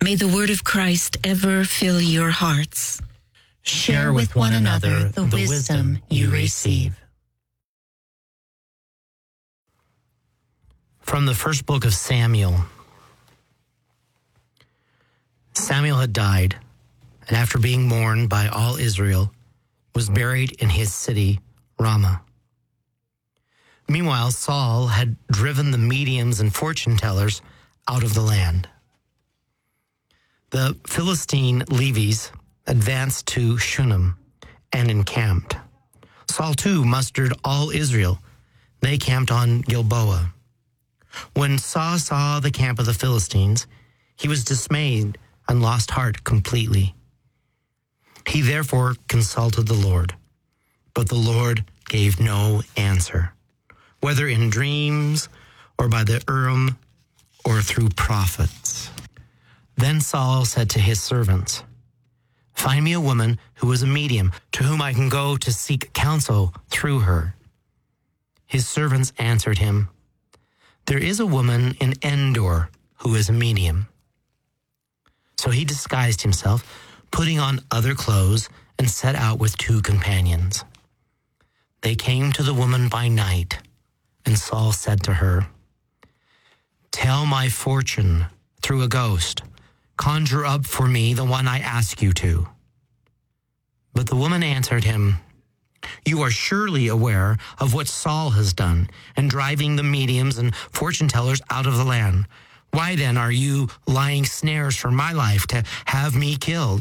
May the word of Christ ever fill your hearts. Share with one another the wisdom you receive. From the first book of Samuel. Samuel had died, and after being mourned by all Israel, was buried in his city, Ramah. Meanwhile, Saul had driven the mediums and fortune tellers out of the land. The Philistine levies advanced to Shunem and encamped. Saul too mustered all Israel. They camped on Gilboa. When Saul saw the camp of the Philistines, he was dismayed and lost heart completely. He therefore consulted the Lord, but the Lord gave no answer, whether in dreams or by the Urim or through prophets. Then Saul said to his servants, "Find me a woman who is a medium, to whom I can go to seek counsel through her." His servants answered him, "There is a woman in Endor who is a medium." So he disguised himself, putting on other clothes, and set out with 2 companions. They came to the woman by night, and Saul said to her, "Tell my fortune through a ghost. Conjure up for me the one I ask you to." But the woman answered him, "You are surely aware of what Saul has done in driving the mediums and fortune tellers out of the land. Why then are you lying snares for my life to have me killed?"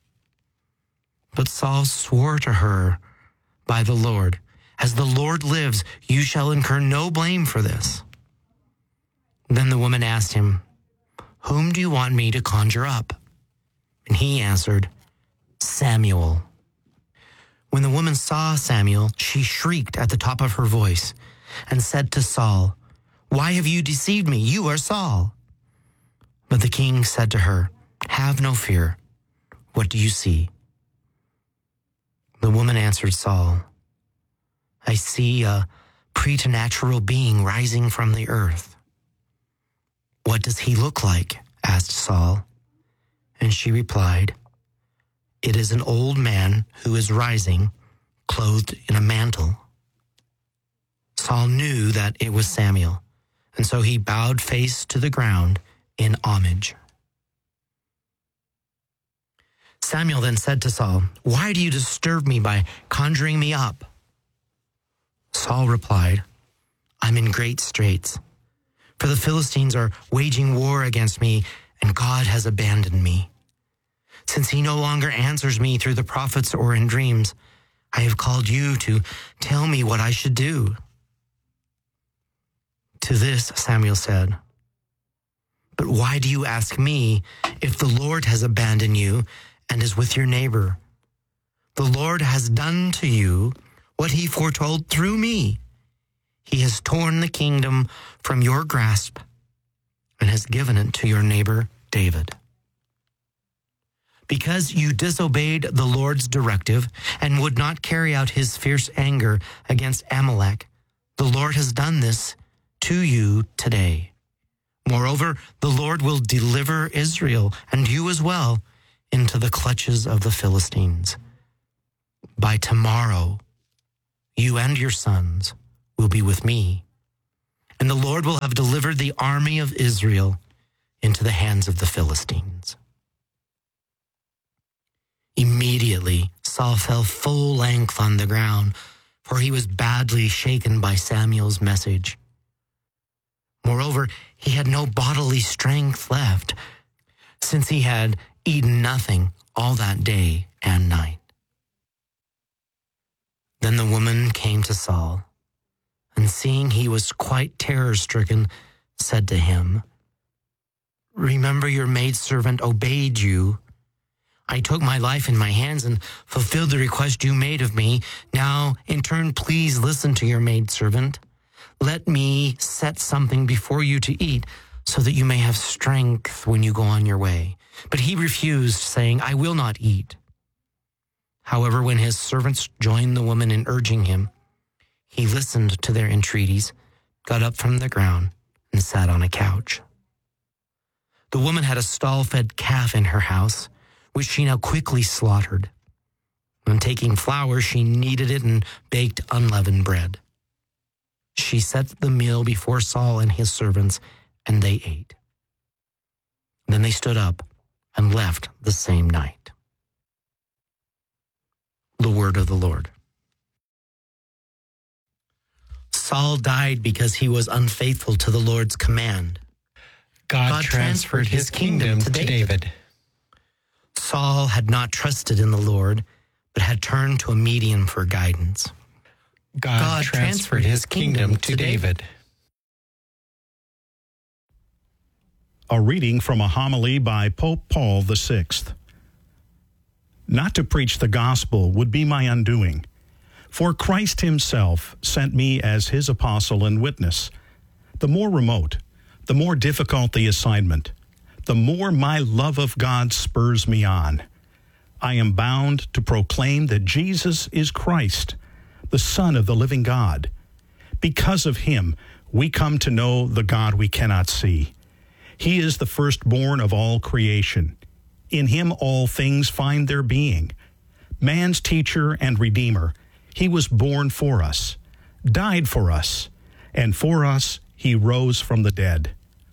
But Saul swore to her by the Lord, "As the Lord lives, you shall incur no blame for this." Then the woman asked him, "Whom do you want me to conjure up?" And he answered, "Samuel." When the woman saw Samuel, she shrieked at the top of her voice and said to Saul, "Why have you deceived me? You are Saul." But the king said to her, "Have no fear. What do you see?" The woman answered Saul, "I see a preternatural being rising from the earth." "What does he look like?" asked Saul. And she replied, "It is an old man who is rising, clothed in a mantle." Saul knew that it was Samuel, and so he bowed face to the ground in homage. Samuel then said to Saul, "Why do you disturb me by conjuring me up?" Saul replied, "I'm in great straits, for the Philistines are waging war against me, and God has abandoned me. Since he no longer answers me through the prophets or in dreams, I have called you to tell me what I should do." To this Samuel said, "But why do you ask me if the Lord has abandoned you and is with your neighbor? The Lord has done to you what he foretold through me. He has torn the kingdom from your grasp and has given it to your neighbor David. Because you disobeyed the Lord's directive and would not carry out his fierce anger against Amalek, the Lord has done this to you today. Moreover, the Lord will deliver Israel, and you as well, into the clutches of the Philistines. By tomorrow, you and your sons will be with me, and the Lord will have delivered the army of Israel into the hands of the Philistines." Immediately, Saul fell full length on the ground, for he was badly shaken by Samuel's message. Moreover, he had no bodily strength left, since he had eaten nothing all that day and night. Then the woman came to Saul, and seeing he was quite terror-stricken, said to him, "Remember your maidservant obeyed you. I took my life in my hands and fulfilled the request you made of me. Now, in turn, please listen to your maidservant. Let me set something before you to eat, so that you may have strength when you go on your way." But he refused, saying, "I will not eat." However, when his servants joined the woman in urging him, he listened to their entreaties, got up from the ground, and sat on a couch. The woman had a stall-fed calf in her house, which she now quickly slaughtered. And taking flour, she kneaded it and baked unleavened bread. She set the meal before Saul and his servants, and they ate. Then they stood up and left the same night. The word of the Lord. Saul died because he was unfaithful to the Lord's command. God transferred his kingdom to David. Saul had not trusted in the Lord, but had turned to a medium for guidance. God transferred his kingdom to David. A reading from a homily by Pope Paul VI. Not to preach the gospel would be my undoing, for Christ himself sent me as his apostle and witness. The more remote, the more difficult the assignment, the more my love of God spurs me on. I am bound to proclaim that Jesus is Christ, the Son of the living God. Because of him, we come to know the God we cannot see. He is the firstborn of all creation. In him all things find their being. Man's teacher and redeemer, he was born for us, died for us, and for us he rose from the dead.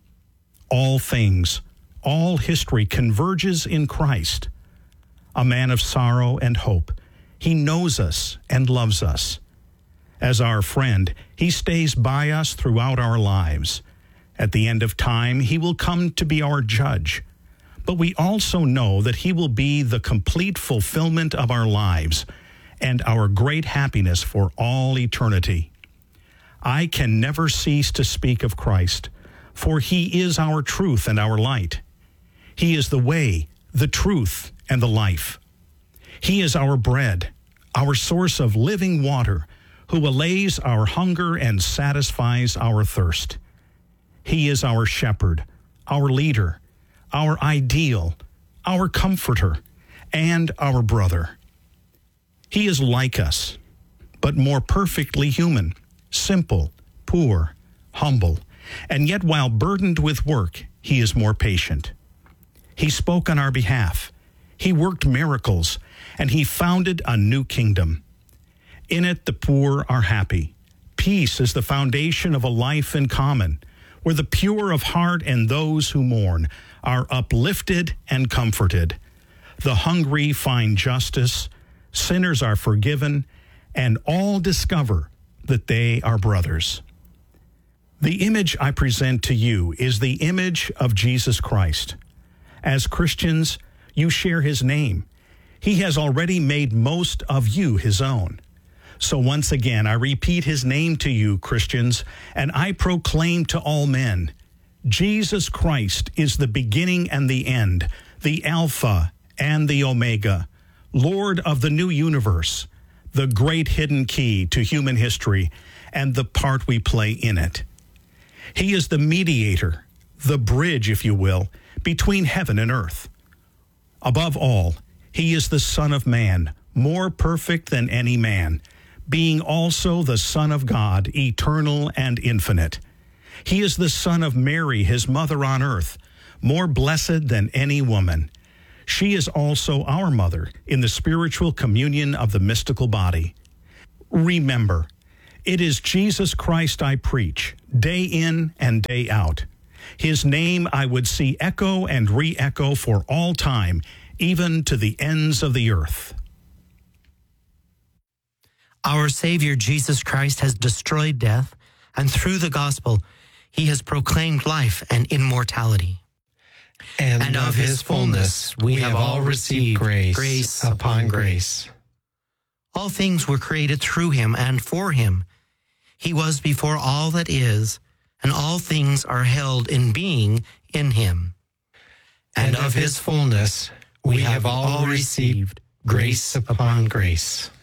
All things, all history converges in Christ. A man of sorrow and hope, he knows us and loves us. As our friend, he stays by us throughout our lives. At the end of time, he will come to be our judge. But we also know that he will be the complete fulfillment of our lives and our great happiness for all eternity. I can never cease to speak of Christ, for he is our truth and our light. He is the way, the truth, and the life. He is our bread, our source of living water, who allays our hunger and satisfies our thirst. He is our shepherd, our leader, our ideal, our comforter, and our brother. He is like us, but more perfectly human, simple, poor, humble, and yet while burdened with work, he is more patient. He spoke on our behalf. He worked miracles, and he founded a new kingdom. In it, the poor are happy. Peace is the foundation of a life in common, where the pure of heart and those who mourn are uplifted and comforted. The hungry find justice, sinners are forgiven, and all discover that they are brothers. The image I present to you is the image of Jesus Christ. As Christians, you share his name. He has already made most of you his own. So once again, I repeat his name to you, Christians, and I proclaim to all men, Jesus Christ is the beginning and the end, the Alpha and the Omega, Lord of the new universe, the great hidden key to human history and the part we play in it. He is the mediator, the bridge, if you will, between heaven and earth. Above all, he is the Son of Man, more perfect than any man, being also the Son of God, eternal and infinite. He is the Son of Mary, his mother on earth, more blessed than any woman. She is also our mother in the spiritual communion of the mystical body. Remember, it is Jesus Christ I preach, day in and day out. His name I would see echo and re-echo for all time, even to the ends of the earth. Our Savior Jesus Christ has destroyed death, and through the gospel, he has proclaimed life and immortality. And of his fullness we have all received grace upon grace. All things were created through him and for him. He was before all that is, and all things are held in being in him. And of his fullness we have all received grace upon grace.